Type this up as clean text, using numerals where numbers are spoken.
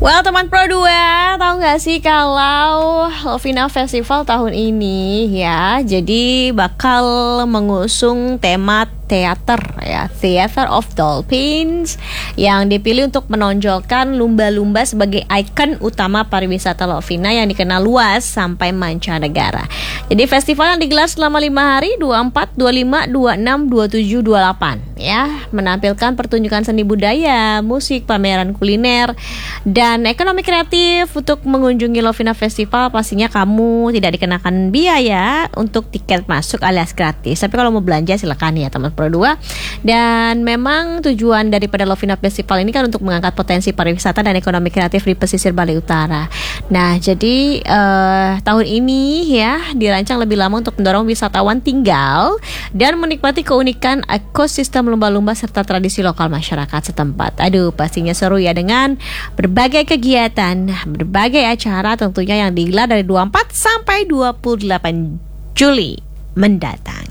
Well, teman Pro 2, tahu nggak sih kalau Lovina Festival tahun ini ya, jadi bakal mengusung tema teater ya, Theater of Dolphins, yang dipilih untuk menonjolkan lumba-lumba sebagai ikon utama pariwisata Lovina yang dikenal luas sampai mancanegara. Jadi festival yang digelar selama 5 hari, 24, 25, 26, 27, 28 ya, menampilkan pertunjukan seni budaya, musik, pameran kuliner, dan ekonomi kreatif. Untuk mengunjungi Lovina Festival pastinya kamu tidak dikenakan biaya untuk tiket masuk alias gratis. Tapi kalau mau belanja silakan ya teman Pro 2. Dan memang tujuan daripada Lovina Festival ini kan untuk mengangkat potensi pariwisata dan ekonomi kreatif di pesisir Bali Utara. Nah, jadi tahun ini ya dirancang lebih lama untuk mendorong wisatawan tinggal dan menikmati keunikan ekosistem lumba-lumba serta tradisi lokal masyarakat setempat. Aduh, pastinya seru ya dengan berbagai kegiatan, berbagai acara tentunya yang digelar dari 24 sampai 28 Juli mendatang.